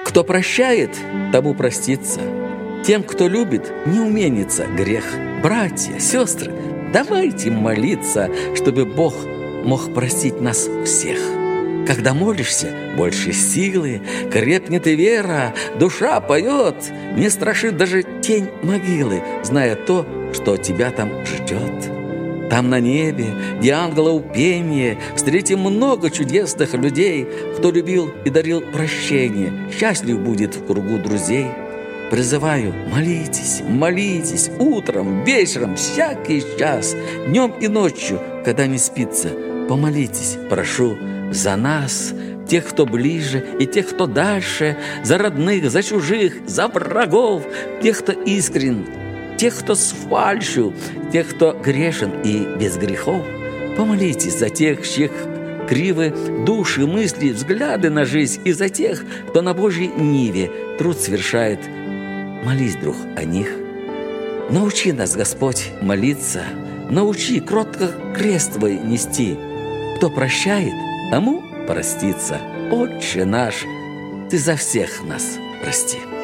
Кто прощает, тому простится. Тем, кто любит, не уменится грех. Братья, сестры, давайте молиться, чтобы Бог мог простить нас всех. Когда молишься, больше силы, крепнет и вера, душа поет, не страшит даже тень могилы, зная то, что тебя там ждет. Там на небе, где ангелов пение, встретим много чудесных людей, кто любил и дарил прощение, счастлив будет в кругу друзей. Призываю, молитесь, молитесь утром, вечером, всякий час, днем и ночью, когда не спится. Помолитесь, прошу, за нас, тех, кто ближе и тех, кто дальше, за родных, за чужих, за врагов, тех, кто искрен, тех, кто с фальшью, тех, кто грешен и без грехов. Помолитесь за тех, чьих кривы души, мысли, взгляды на жизнь, и за тех, кто на Божьей ниве труд совершает. Молись, друг, о них. Научи нас, Господь, молиться, научи кротко крест твой нести. Кто прощает, тому простится. Отче наш, ты за всех нас прости.